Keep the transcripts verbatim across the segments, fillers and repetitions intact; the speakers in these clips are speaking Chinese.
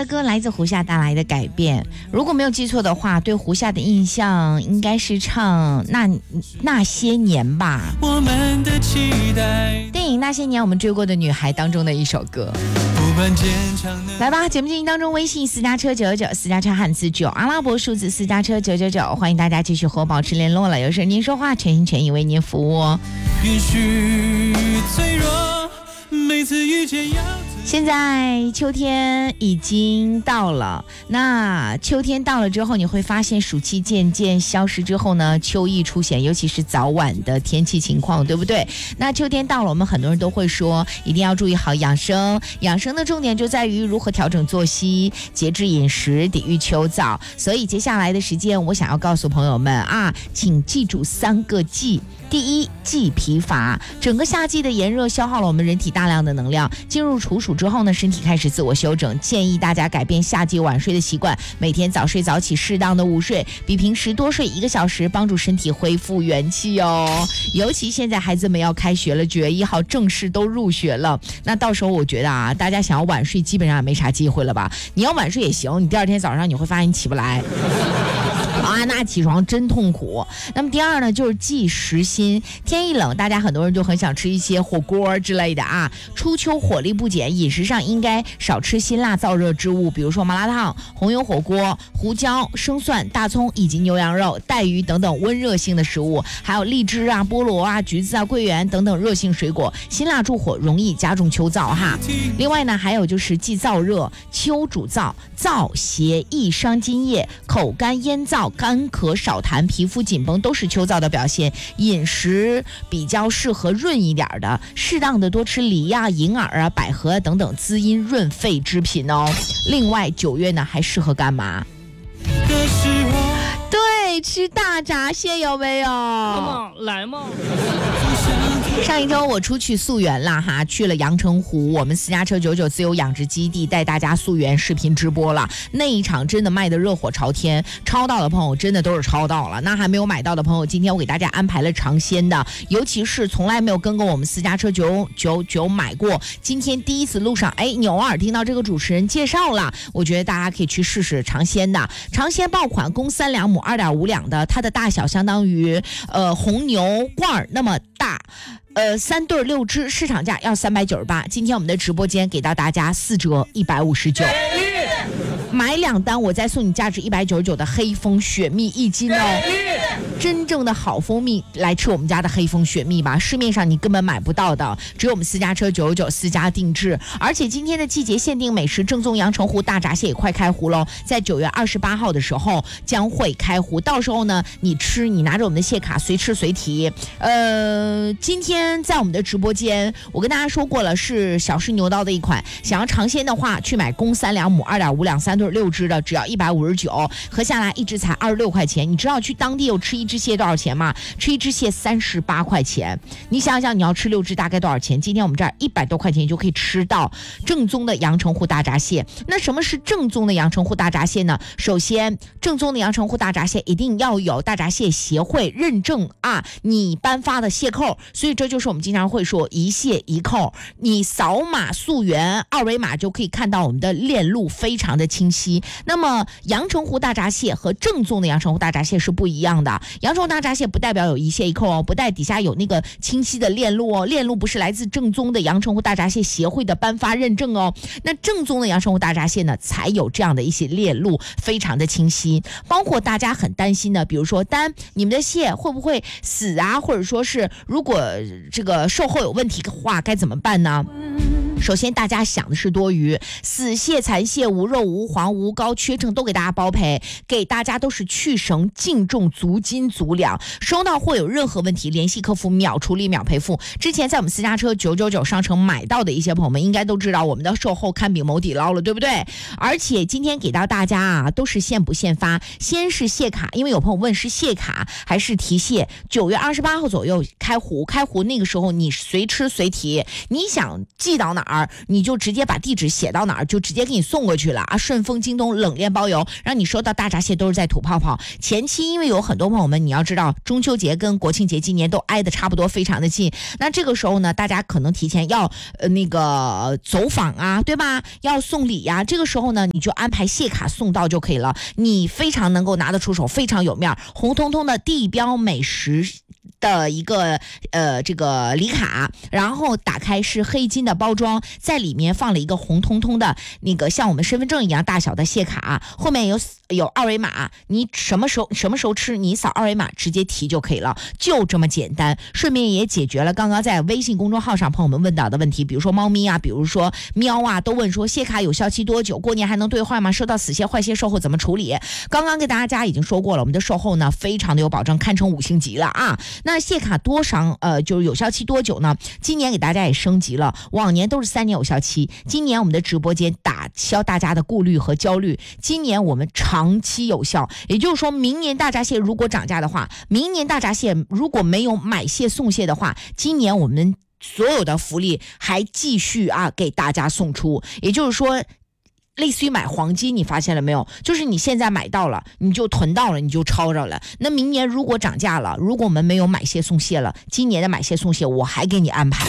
的歌来自胡夏带来的改变，如果没有记错的话，对胡夏的印象应该是唱那那些年吧。 我们的期待， 电影《那些年我们追过的女孩》当中的一首歌。来吧，节目进行当中，微信私家车九九九，私家车汉字九，阿拉伯数字私家车九九九，欢迎大家继续和我保持联络了。有事您说话，全心全意为您服务哦。 允许脆弱，每次遇见要。 现在秋天已经到了，那秋天到了之后，你会发现暑气渐渐消失之后呢，秋意出现，尤其是早晚的天气情况，对不对？那秋天到了，我们很多人都会说一定要注意好养生，养生的重点就在于如何调整作息，节制饮食，抵御秋燥。所以接下来的时间，我想要告诉朋友们啊，请记住三个忌。第一，忌疲乏。整个夏季的炎热消耗了我们人体大量的能量，进入处暑之后呢，身体开始自我休整。建议大家改变夏季晚睡的习惯，每天早睡早起，适当的午睡，比平时多睡一个小时，帮助身体恢复元气哦。尤其现在孩子们要开学了，九月一号正式都入学了，那到时候我觉得啊，大家想要晚睡基本上也没啥机会了吧？你要晚睡也行，你第二天早上你会发现你起不来。啊，那起床真痛苦。那么第二呢，就是忌食辛。天一冷，大家很多人就很想吃一些火锅之类的啊。初秋火力不减，饮食上应该少吃辛辣燥热之物，比如说麻辣烫、红油火锅、胡椒、生蒜、大葱以及牛羊肉、带鱼等等温热性的食物，还有荔枝啊、菠萝啊、橘子啊、桂圆等等热性水果。辛辣助火，容易加重秋燥哈。另外呢，还有就是忌燥热，秋主燥，燥邪易伤津液，口干咽燥、干咳少痰、皮肤紧绷都是秋燥的表现。饮食比较适合润一点的，适当的多吃梨啊、银耳啊、百合啊等等滋阴润肺之品哦。另外九月呢还适合干嘛？对，吃大闸蟹有没有？ 来嘛！ 上一周我出去溯源了哈，去了阳澄湖，我们私家车九九自由养殖基地带大家溯源视频直播了。那一场真的卖的热火朝天，抄到的朋友真的都是抄到了，那还没有买到的朋友，今天我给大家安排了尝鲜的，尤其是从来没有跟过我们私家车九九九买过，今天第一次路上，哎，你偶尔听到这个主持人介绍了，我觉得大家可以去试试尝鲜的。尝鲜爆款，公三两母二点五两的，它的大小相当于呃红牛罐那么大。呃，三对六只，市场价要三百九十八。今天我们的直播间给到大家四折，一百五十九。买两单，我再送你价值一百九十九的黑蜂雪蜜一斤哦。真正的好蜂蜜，来吃我们家的黑蜂雪蜜吧，市面上你根本买不到的，只有我们私家车九九九私家定制。而且今天的季节限定美食正宗阳澄湖大闸蟹也快开湖喽，在九月二十八号的时候将会开湖，到时候呢，你吃你拿着我们的蟹卡随吃随提。呃，今天在我们的直播间，我跟大家说过了，是小试牛刀的一款，想要尝鲜的话，去买公三两母二点五两三对六只的，只要一百五十九，合下来一只才二十六块钱。你知道去当地有吃一只蟹多少钱吗？吃一只蟹三十八块钱。你想想，你要吃六只大概多少钱？今天我们这儿一百多块钱就可以吃到正宗的阳澄湖大闸蟹。那什么是正宗的阳澄湖大闸蟹呢？首先，正宗的阳澄湖大闸蟹一定要有大闸蟹协会认证啊，你颁发的蟹扣。所以这就是我们经常会说一蟹一扣，你扫码溯源二维码就可以看到我们的链路非常的清晰。那么阳澄湖大闸蟹和正宗的阳澄湖大闸蟹是不一样的，阳澄湖大闸蟹不代表有一蟹一扣哦，不带底下有那个清晰的链路哦，链路不是来自正宗的阳澄湖大闸蟹协会的颁发认证哦。那正宗的阳澄湖大闸蟹呢，才有这样的一些链路，非常的清晰。包括大家很担心的，比如说单你们的蟹会不会死啊，或者说是如果这个售后有问题的话该怎么办呢？首先大家想的是多余，死蟹残蟹无肉无黄无膏缺秤都给大家包赔，给大家都是去绳净重足斤足两，收到货有任何问题联系客服秒处理秒赔付。之前在我们私家车九九九商城买到的一些朋友们应该都知道我们的售后堪比某底捞了，对不对？而且今天给到大家啊都是现补现发，先是蟹卡，因为有朋友问是蟹卡还是提蟹，九月二十八号左右开湖，开湖那个时候你随吃随提，你想寄到哪儿，你就直接把地址写到哪儿，就直接给你送过去了啊！顺丰、京东冷链包邮，让你收到大闸蟹都是在吐泡泡。前期因为有很多朋友们，你要知道中秋节跟国庆节今年都挨得差不多，非常的近。那这个时候呢，大家可能提前要呃那个走访啊，对吧？要送礼呀、啊，这个时候呢，你就安排蟹卡送到就可以了。你非常能够拿得出手，非常有面儿，红彤彤的地标美食的一个呃这个礼卡，然后打开是黑金的包装，在里面放了一个红彤彤的那个像我们身份证一样大小的蟹卡，后面有有二维码，你什么时候什么时候吃，你扫二维码直接提就可以了，就这么简单。顺便也解决了刚刚在微信公众号上朋友们问到的问题，比如说猫咪啊，比如说喵啊，都问说蟹卡有效期多久，过年还能兑换吗？收到死蟹坏蟹售后怎么处理？刚刚给大家已经说过了，我们的售后呢非常的有保证，堪称五星级了啊。那蟹卡多长呃就是有效期多久呢？今年给大家也升级了，往年都是三年有效期，今年我们的直播间打消大家的顾虑和焦虑，今年我们长期有效，也就是说明年大闸蟹如果涨价的话，明年大闸蟹如果没有买蟹送蟹的话，今年我们所有的福利还继续啊给大家送出，也就是说类似于买黄金，你发现了没有？就是你现在买到了，你就囤到了，你就抄着了。那明年如果涨价了，如果我们没有买蟹送蟹了，今年的买蟹送蟹我还给你安排。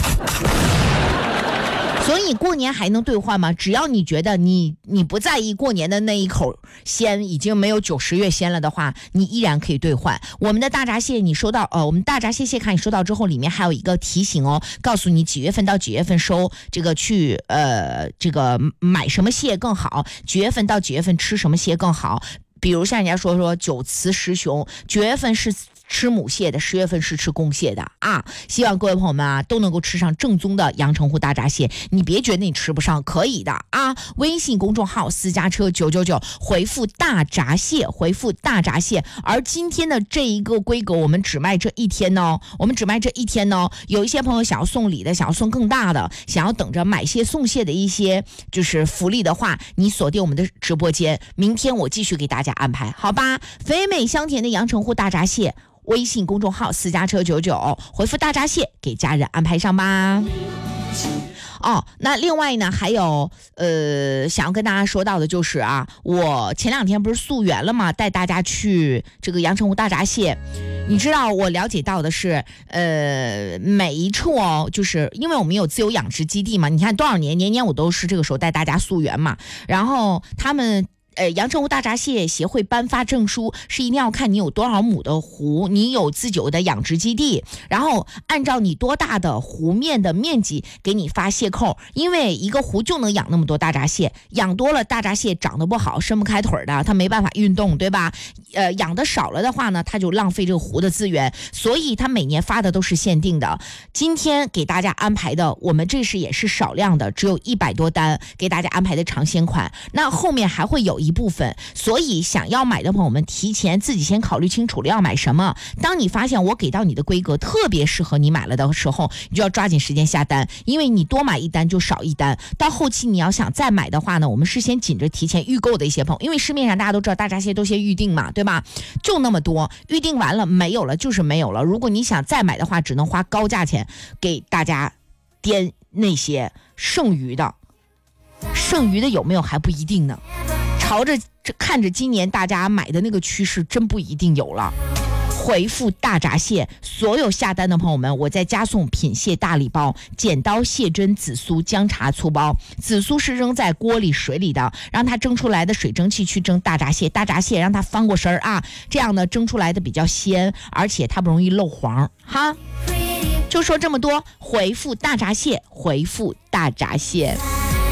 所以过年还能兑换吗？只要你觉得你你不在意过年的那一口鲜已经没有九十月鲜了的话，你依然可以兑换。我们的大闸蟹你收到呃，我们大闸蟹蟹卡你收到之后，里面还有一个提醒哦，告诉你几月份到几月份收这个去呃这个买什么蟹更好，几月份到几月份吃什么蟹更好。比如像人家说说九雌十雄，九月份是吃母蟹的，十月份是吃公蟹的啊！希望各位朋友们啊都能够吃上正宗的阳澄湖大闸蟹，你别觉得你吃不上，可以的啊！微信公众号私家车九九九，回复大闸蟹，回复大闸蟹。而今天的这一个规格，我们只卖这一天呢，我们只卖这一天呢。有一些朋友想要送礼的，想要送更大的，想要等着买蟹送蟹的一些就是福利的话，你锁定我们的直播间，明天我继续给大家安排，好吧？肥美香甜的阳澄湖大闸蟹。微信公众号私家车九九，回复大闸蟹给家人安排上吧。哦，那另外呢，还有呃，想要跟大家说到的就是啊，我前两天不是溯源了吗？带大家去这个阳澄湖大闸蟹。你知道我了解到的是，呃，每一处哦，就是因为我们有自由养殖基地嘛，你看多少年，年年我都是这个时候带大家溯源嘛，然后他们。呃，阳澄湖大闸蟹协会颁发证书是一定要看你有多少亩的湖，你有自己的养殖基地，然后按照你多大的湖面的面积给你发蟹扣，因为一个湖就能养那么多大闸蟹，养多了大闸蟹长得不好，伸不开腿的，它没办法运动，对吧？呃，养的少了的话呢，它就浪费这个湖的资源，所以它每年发的都是限定的。今天给大家安排的，我们这是也是少量的，只有一百多单，给大家安排的尝鲜款，那后面还会有一部分，所以想要买的朋友们提前自己先考虑清楚了要买什么。当你发现我给到你的规格特别适合你买了的时候，你就要抓紧时间下单，因为你多买一单就少一单，到后期你要想再买的话呢，我们是先紧着提前预购的一些朋友，因为市面上大家都知道大闸蟹都先预定嘛，对吧？就那么多，预定完了没有了就是没有了，如果你想再买的话，只能花高价钱给大家掂那些剩余的，剩余的有没有还不一定呢，朝着看着今年大家买的那个趋势，真不一定有了。回复大闸蟹，所有下单的朋友们，我再加送品蟹大礼包，剪刀、蟹针、紫苏、姜茶粗包。紫苏是扔在锅里水里的，让它蒸出来的水蒸气去蒸大闸蟹，大闸蟹让它翻过身啊，这样呢蒸出来的比较鲜，而且它不容易漏黄哈。就说这么多，回复大闸蟹，回复大闸蟹。